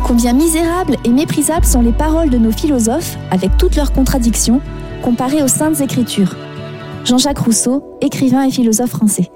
Combien misérables et méprisables sont les paroles de nos philosophes, avec toutes leurs contradictions, comparées aux Saintes Écritures. Jean-Jacques Rousseau, écrivain et philosophe français.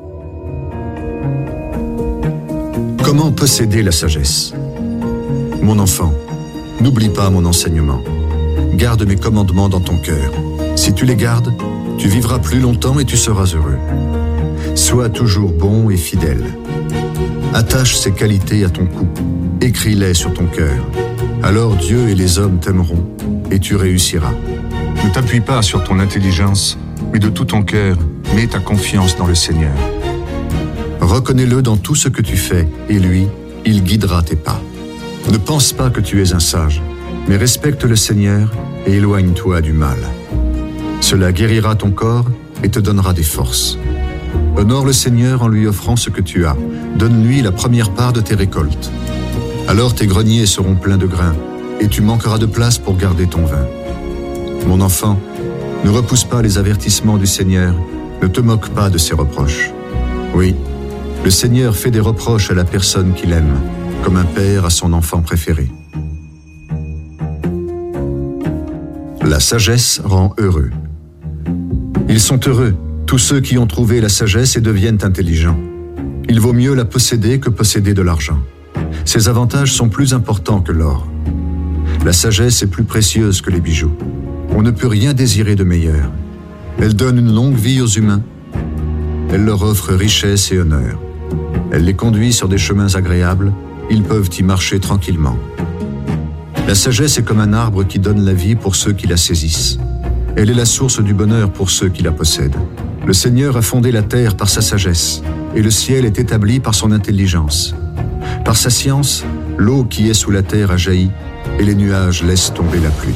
Comment posséder la sagesse ? Mon enfant, n'oublie pas mon enseignement. Garde mes commandements dans ton cœur. Si tu les gardes, tu vivras plus longtemps et tu seras heureux. Sois toujours bon et fidèle. Attache ces qualités à ton cou. Écris-les sur ton cœur. Alors Dieu et les hommes t'aimeront et tu réussiras. Ne t'appuie pas sur ton intelligence, mais de tout ton cœur, mets ta confiance dans le Seigneur. Reconnais-le dans tout ce que tu fais, et lui, il guidera tes pas. Ne pense pas que tu es un sage, mais respecte le Seigneur et éloigne-toi du mal. Cela guérira ton corps et te donnera des forces. Honore le Seigneur en lui offrant ce que tu as. Donne-lui la première part de tes récoltes. Alors tes greniers seront pleins de grains, et tu manqueras de place pour garder ton vin. Mon enfant, ne repousse pas les avertissements du Seigneur, ne te moque pas de ses reproches. Oui, le Seigneur fait des reproches à la personne qu'il aime, comme un père à son enfant préféré. La sagesse rend heureux. Ils sont heureux, tous ceux qui ont trouvé la sagesse et deviennent intelligents. Il vaut mieux la posséder que posséder de l'argent. Ses avantages sont plus importants que l'or. La sagesse est plus précieuse que les bijoux. On ne peut rien désirer de meilleur. Elle donne une longue vie aux humains. Elle leur offre richesse et honneur. Elle les conduit sur des chemins agréables. Ils peuvent y marcher tranquillement. La sagesse est comme un arbre qui donne la vie pour ceux qui la saisissent. Elle est la source du bonheur pour ceux qui la possèdent. Le Seigneur a fondé la terre par sa sagesse, et le ciel est établi par son intelligence. Par sa science, l'eau qui est sous la terre a jailli, et les nuages laissent tomber la pluie.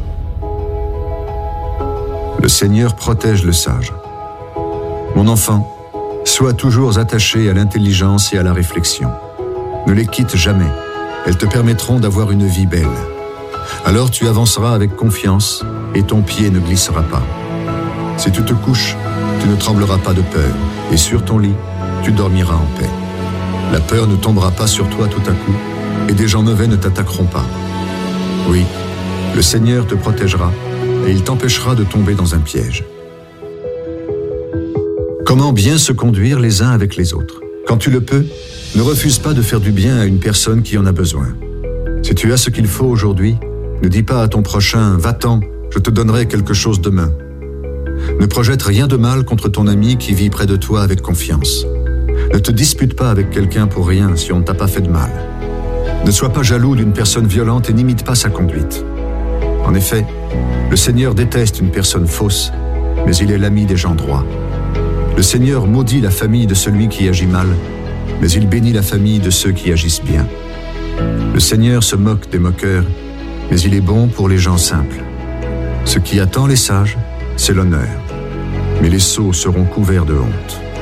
Le Seigneur protège le sage. Mon enfant, sois toujours attaché à l'intelligence et à la réflexion. Ne les quitte jamais. Elles te permettront d'avoir une vie belle. Alors tu avanceras avec confiance et ton pied ne glissera pas. Si tu te couches, tu ne trembleras pas de peur et sur ton lit, tu dormiras en paix. La peur ne tombera pas sur toi tout à coup et des gens mauvais ne t'attaqueront pas. Oui, le Seigneur te protégera et il t'empêchera de tomber dans un piège. Comment bien se conduire les uns avec les autres ? Quand tu le peux, ne refuse pas de faire du bien à une personne qui en a besoin. Si tu as ce qu'il faut aujourd'hui, ne dis pas à ton prochain « Va-t'en, je te donnerai quelque chose demain ». Ne projette rien de mal contre ton ami qui vit près de toi avec confiance. Ne te dispute pas avec quelqu'un pour rien si on ne t'a pas fait de mal. Ne sois pas jaloux d'une personne violente et n'imite pas sa conduite. En effet, le Seigneur déteste une personne fausse, mais il est l'ami des gens droits. Le Seigneur maudit la famille de celui qui agit mal, mais il bénit la famille de ceux qui agissent bien. Le Seigneur se moque des moqueurs, mais il est bon pour les gens simples. Ce qui attend les sages, c'est l'honneur, mais les sots seront couverts de honte.